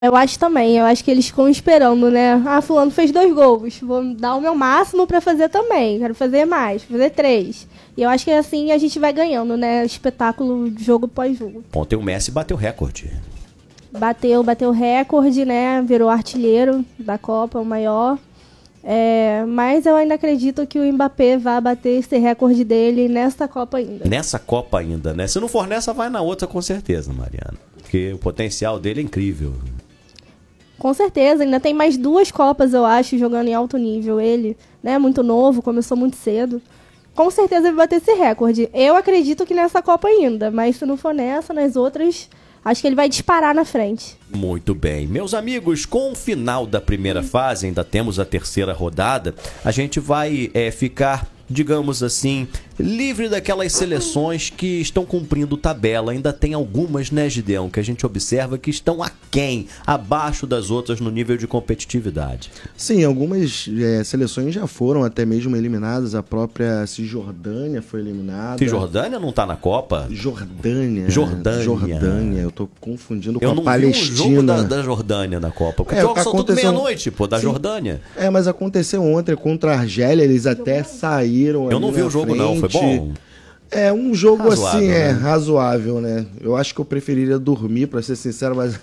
Eu acho também, eu acho que eles ficam esperando, né? Ah, fulano fez 2 gols, vou dar o meu máximo pra fazer também, quero fazer mais, fazer 3. E eu acho que assim a gente vai ganhando, né? Espetáculo jogo após jogo. Ontem o Messi bateu recorde. Bateu recorde, né? Virou artilheiro da Copa, o maior. Mas eu ainda acredito que o Mbappé vai bater esse recorde dele nessa Copa ainda. Nessa Copa ainda, né? Se não for nessa, vai na outra com certeza, Mariana. Porque o potencial dele é incrível. Com certeza, ainda tem mais 2 Copas, eu acho, jogando em alto nível. Ele, né, muito novo, começou muito cedo. Com certeza ele vai bater esse recorde. Eu acredito que nessa Copa ainda, mas se não for nessa, nas outras, acho que ele vai disparar na frente. Muito bem. Meus amigos, com o final da primeira fase, ainda temos a terceira rodada, a gente vai ficar, digamos assim, livre daquelas seleções que estão cumprindo tabela. Ainda tem algumas, né, Gideão, que a gente observa que estão aquém, abaixo das outras no nível de competitividade. Sim, algumas seleções já foram até mesmo eliminadas. A própria Cisjordânia foi eliminada. Cisjordânia não tá na Copa? Jordânia. Eu tô confundindo com a Palestina. Eu não vi um jogo da Jordânia na Copa. Porque o jogo só tudo meia-noite, pô, da Sim. Jordânia. Mas aconteceu ontem contra a Argélia, eles até saíram. Eu não vi o jogo não, foi bom? É um jogo razoável, assim, né? Razoável, né? Eu acho que eu preferiria dormir, pra ser sincero, mas...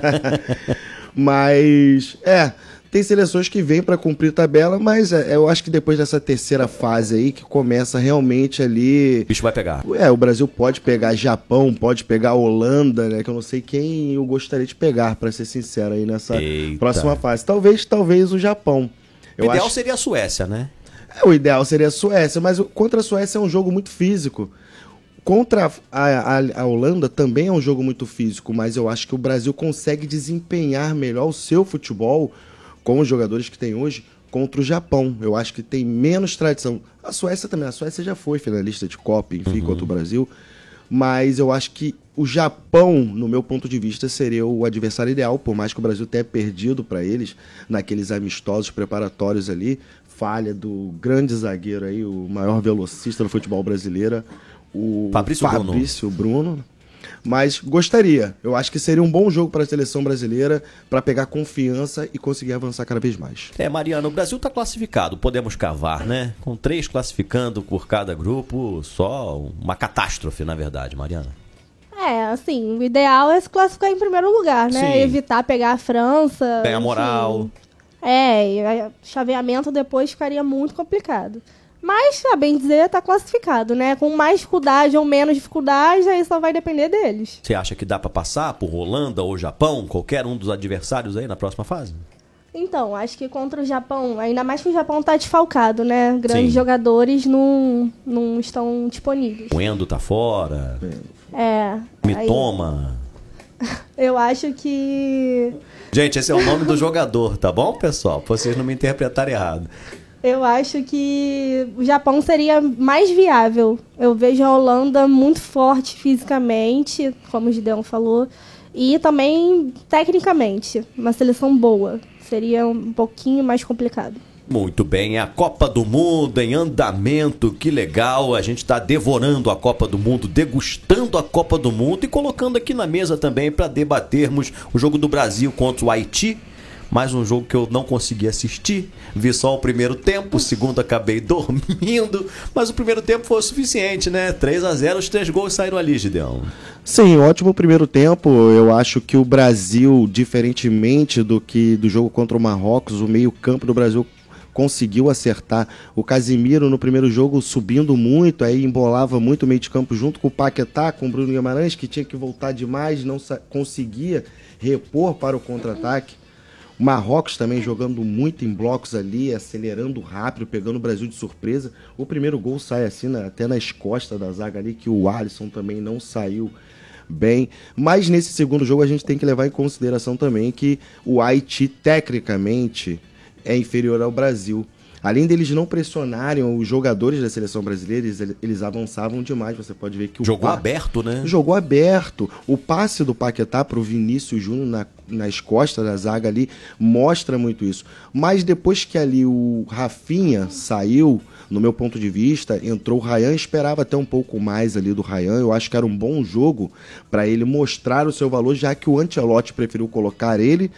mas, tem seleções que vêm pra cumprir tabela, mas eu acho que depois dessa terceira fase aí, que começa realmente ali... O bicho vai pegar. O Brasil pode pegar Japão, pode pegar Holanda, né? Que eu não sei quem eu gostaria de pegar, pra ser sincero, aí nessa próxima fase. Talvez o Japão. O ideal seria a Suécia, né? O ideal seria a Suécia, mas contra a Suécia é um jogo muito físico. Contra a Holanda também é um jogo muito físico, mas eu acho que o Brasil consegue desempenhar melhor o seu futebol com os jogadores que tem hoje contra o Japão. Eu acho que tem menos tradição. A Suécia também, a Suécia já foi finalista de Copa, enfim, contra o Brasil. Mas eu acho que o Japão, no meu ponto de vista, seria o adversário ideal, por mais que o Brasil tenha perdido para eles naqueles amistosos preparatórios ali. Falha do grande zagueiro aí, o maior velocista do futebol brasileiro, o Fabrício Bruno. Mas gostaria. Eu acho que seria um bom jogo para a seleção brasileira, para pegar confiança e conseguir avançar cada vez mais. Mariana, o Brasil está classificado, podemos cavar, né? Com 3 classificando por cada grupo, só uma catástrofe, na verdade, Mariana. Assim, o ideal é se classificar em primeiro lugar, né? Sim. Evitar pegar a França. Ganhar moral. E chaveamento depois ficaria muito complicado. Mas, a bem dizer, tá classificado, né? Com mais dificuldade ou menos dificuldade, aí só vai depender deles. Você acha que dá pra passar por Holanda ou Japão, qualquer um dos adversários aí na próxima fase? Então, acho que contra o Japão, ainda mais que o Japão tá desfalcado, né? Grandes jogadores não estão disponíveis. O Endo tá fora. Mitoma. Eu acho que... Gente, esse é o nome do jogador, tá bom, pessoal? Pra vocês não me interpretarem errado. Eu acho que o Japão seria mais viável. Eu vejo a Holanda muito forte fisicamente, como o Gideon falou, e também tecnicamente. Uma seleção boa. Seria um pouquinho mais complicado. Muito bem, é a Copa do Mundo em andamento, que legal, a gente está devorando a Copa do Mundo, degustando a Copa do Mundo e colocando aqui na mesa também para debatermos o jogo do Brasil contra o Haiti, mais um jogo que eu não consegui assistir, vi só o primeiro tempo, o segundo acabei dormindo, mas o primeiro tempo foi o suficiente, né? 3-0, os 3 gols saíram ali, Gideão. Sim, ótimo primeiro tempo. Eu acho que o Brasil, diferentemente do jogo contra o Marrocos, o meio-campo do Brasil conseguiu acertar. O Casimiro no primeiro jogo subindo muito, aí embolava muito o meio de campo junto com o Paquetá, com o Bruno Guimarães, que tinha que voltar demais, não conseguia repor para o contra-ataque. O Marrocos também jogando muito em blocos ali, acelerando rápido, pegando o Brasil de surpresa. O primeiro gol sai assim, até nas costas da zaga ali, que o Alisson também não saiu bem. Mas nesse segundo jogo a gente tem que levar em consideração também que o Haiti, tecnicamente, é inferior ao Brasil. Além deles não pressionarem os jogadores da seleção brasileira, eles avançavam demais. Você pode ver que o Jogou aberto, né? Jogou aberto. O passe do Paquetá para o Vinícius Júnior nas costas da zaga ali mostra muito isso. Mas depois que ali o Rafinha saiu, no meu ponto de vista, entrou o Ryan, esperava até um pouco mais ali do Ryan. Eu acho que era um bom jogo para ele mostrar o seu valor, já que o Ancelotti preferiu colocar ele